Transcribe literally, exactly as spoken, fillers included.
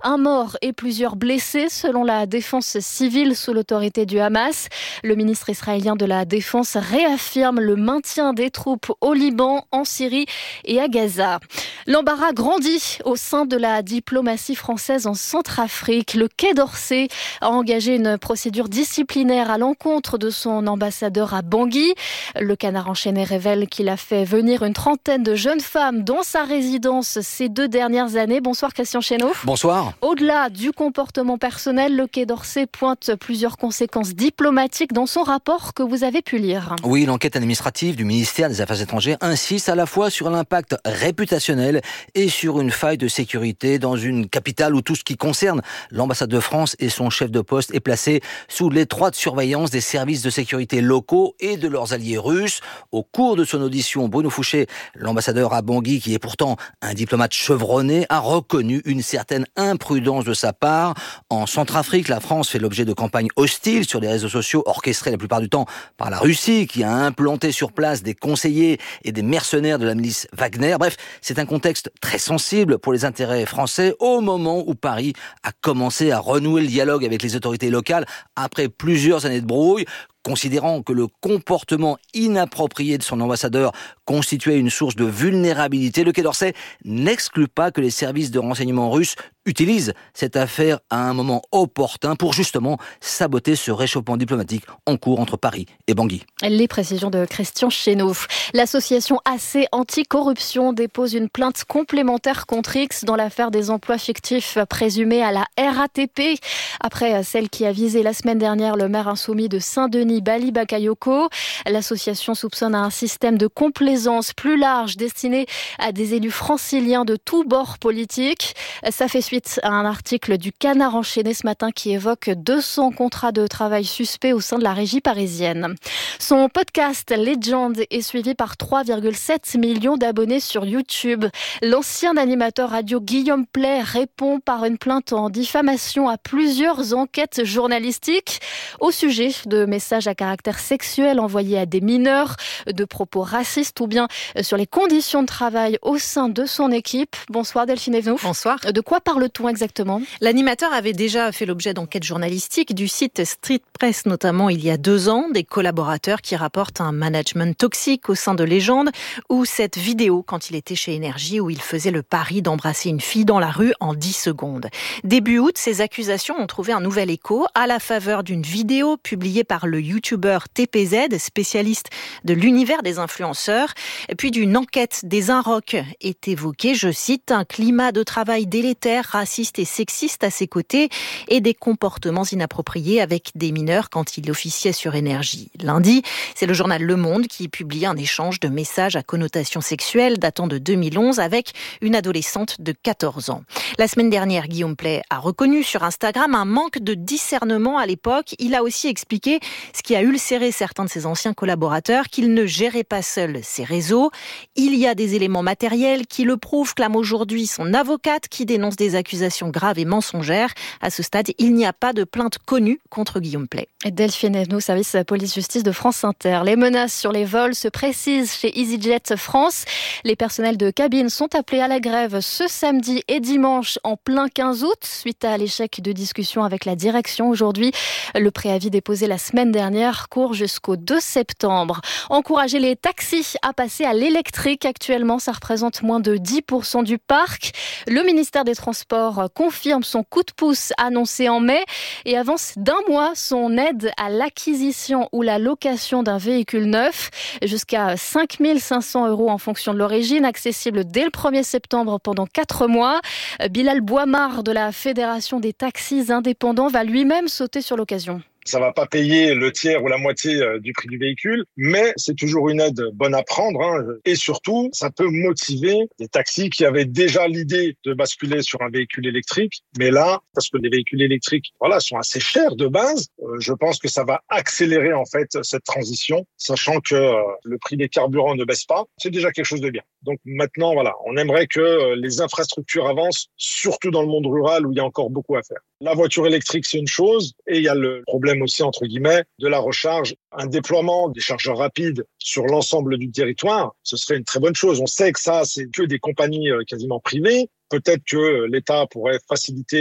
Un mort et plusieurs blessés selon la défense civile sous l'autorité du Hamas. Le ministre israélien de la Défense réaffirme le maintien des troupes au Liban, en Syrie et à Gaza. L'embarras grandit au sein de la diplomatie française en Centrafrique. Le Quai d'Orsay a engagé une procédure disciplinaire à l'encontre de son ambassadeur à Bangui. Le Canard enchaîné révèle qu'il a fait venir une trentaine de jeunes femmes dans sa résidence ces deux dernières années. Bonsoir Christian Chesneau. Bonsoir. Au-delà du comportement personnel, le Quai d'Orsay pointe plusieurs conséquences diplomatiques dans son rapport que vous avez pu lire. Oui, l'enquête administrative du ministère des Affaires étrangères insiste à la fois sur l'impact réputationnel et sur une faille de sécurité dans une capitale où tout ce qui concerne l'ambassade de France et son chef de poste est placé sous l'étroite surveillance des services de sécurité locaux et de leurs alliés russes. Au cours de son audition, Bruno Fouché, l'ambassadeur à Bangui, qui est pourtant un diplomate chevronné, a reconnu une certaine imprudence de sa part. En Centrafrique, la France fait l'objet de campagnes hostiles sur les réseaux sociaux, orchestrées la plupart du temps par la Russie, qui a implanté sur place des conseillers et des mercenaires de la milice Wagner. Bref, c'est un contexte très sensible pour les intérêts français au moment où Paris a commencé à renouer le dialogue avec les autorités locales après plusieurs années de brouille. Considérant que le comportement inapproprié de son ambassadeur constituait une source de vulnérabilité, le Quai d'Orsay n'exclut pas que les services de renseignement russes utilisent cette affaire à un moment opportun pour justement saboter ce réchauffement diplomatique en cours entre Paris et Bangui. Les précisions de Christian Chesneau. L'association A C Anticorruption dépose une plainte complémentaire contre X dans l'affaire des emplois fictifs présumés à la R A T P, après celle qui a visé la semaine dernière le maire insoumis de Saint-Denis, Bali Bakayoko. L'association soupçonne un système de complaisance plus large destiné à des élus franciliens de tous bords politiques. Ça fait suite à un article du Canard enchaîné ce matin qui évoque deux cents contrats de travail suspects au sein de la régie parisienne. Son podcast Legend est suivi par trois virgule sept millions d'abonnés sur YouTube. L'ancien animateur radio Guillaume Play répond par une plainte en diffamation à plusieurs enquêtes journalistiques au sujet de messages à caractère sexuel envoyés à des mineurs, de propos racistes ou bien sur les conditions de travail au sein de son équipe. Bonsoir Delphine Evenou. Bonsoir. De quoi parle-t-on exactement ? L'animateur avait déjà fait l'objet d'enquêtes journalistiques du site Street Press, notamment il y a deux ans, des collaborateurs qui rapportent un management toxique au sein de Légende, ou cette vidéo quand il était chez Énergie où il faisait le pari d'embrasser une fille dans la rue en dix secondes. Début août, ces accusations ont trouvé un nouvel écho à la faveur d'une vidéo publiée par le youtubeur T P Z, spécialiste de l'univers des influenceurs. Et puis d'une enquête des Inrocks est évoquée, je cite, un climat de travail délétère, raciste et sexiste à ses côtés et des comportements inappropriés avec des mineurs quand il officiait sur Énergie. Lundi, c'est le journal Le Monde qui publie un échange de messages à connotation sexuelle datant de deux mille onze avec une adolescente de quatorze ans. La semaine dernière, Guillaume Play a reconnu sur Instagram un manque de discernement à l'époque. Il a aussi expliqué ce qui a ulcéré certains de ses anciens collaborateurs, qu'il ne gérait pas seul ses réseaux. Il y a des éléments matériels qui le prouvent, clame aujourd'hui son avocate qui dénonce des accusations graves et mensongères. À ce stade, il n'y a pas de plainte connue contre Guillaume Play. Delphine Evenou, service police-justice de France Inter. Les menaces sur les vols se précisent chez EasyJet France. Les personnels de cabine sont appelés à la grève ce samedi et dimanche en plein quinze août, suite à l'échec de discussion avec la direction aujourd'hui. Le préavis déposé la semaine dernière court jusqu'au deux septembre. Encourager les taxis à passer à l'électrique. Actuellement, ça représente moins de dix pour cent du parc. Le ministère des Transports confirme son coup de pouce annoncé en mai et avance d'un mois son aide à l'acquisition ou la location d'un véhicule neuf. Jusqu'à cinq mille cinq cents euros en fonction de l'origine, accessible dès le premier septembre pendant quatre mois. Bilal Bouamar de la Fédération des taxis indépendants va lui-même sauter sur l'occasion. Ça va pas payer le tiers ou la moitié du prix du véhicule, mais c'est toujours une aide bonne à prendre. Hein. Et surtout, ça peut motiver des taxis qui avaient déjà l'idée de basculer sur un véhicule électrique. Mais là, parce que les véhicules électriques, voilà, sont assez chers de base, euh, je pense que ça va accélérer en fait cette transition, sachant que euh, le prix des carburants ne baisse pas. C'est déjà quelque chose de bien. Donc maintenant, voilà, on aimerait que les infrastructures avancent, surtout dans le monde rural où il y a encore beaucoup à faire. La voiture électrique, c'est une chose, et il y a le problème aussi, entre guillemets, de la recharge. Un déploiement des chargeurs rapides sur l'ensemble du territoire, ce serait une très bonne chose. On sait que ça, c'est que des compagnies quasiment privées. Peut-être que l'État pourrait faciliter